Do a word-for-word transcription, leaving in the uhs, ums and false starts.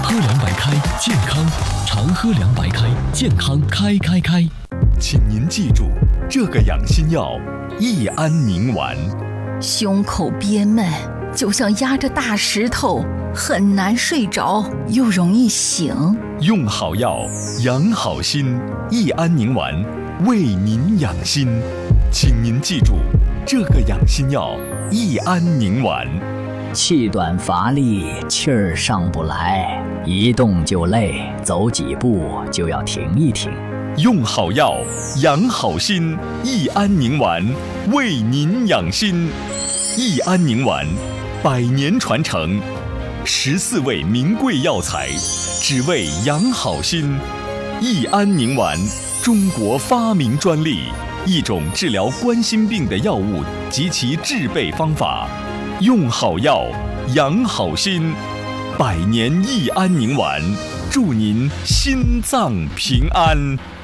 喝凉白开，健康；常喝凉白开，健康开开开。 请您记住，这个养心药益安宁丸。 胸口憋闷，就像压着大石头，很难睡着，又容易醒。 用好药，养好心，益安宁丸为您养心。请您记住，这个养心药益安宁丸。 气短乏力，气儿上不来，一动就累，走几步就要停一停。 用好药，养好心，益安宁丸为您养心。益安宁丸，百年传承，十四味名贵药材，只为养好心。益安宁丸，中国发明专利，一种治疗冠心病的药物及其制备方法。用好药，养好心，百年益安宁丸，祝您心脏平安。